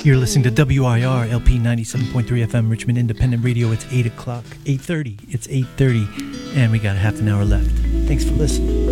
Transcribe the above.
You're listening to WIR LP 97.3 FM Richmond Independent Radio. It's 8 o'clock, 8:30. It's 8:30, and we got half an hour left. Thanks for listening.